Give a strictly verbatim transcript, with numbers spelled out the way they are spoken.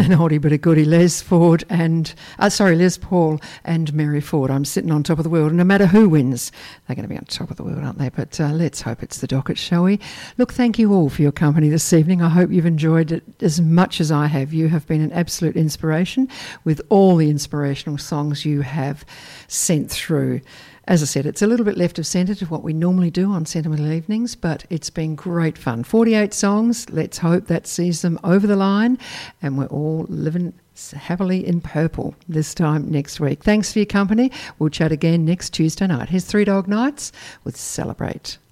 an oldie but a goodie, Les Ford and, uh, sorry, Les Paul and Mary Ford. I'm sitting on top of the world. And no matter who wins, they're going to be on top of the world, aren't they? But uh, let's hope it's the Dockett, shall we? Look, thank you all for your company this evening. I hope you've enjoyed it as much as I have. You have been an absolute inspiration with all the inspirational songs you have sent through. As I said, it's a little bit left of centre to what we normally do on Sentimental Evenings, but it's been great fun. forty-eight songs. Let's hope that sees them over the line, and we're all living happily in purple this time next week. Thanks for your company. We'll chat again next Tuesday night. Here's Three Dog Nights with Celebrate.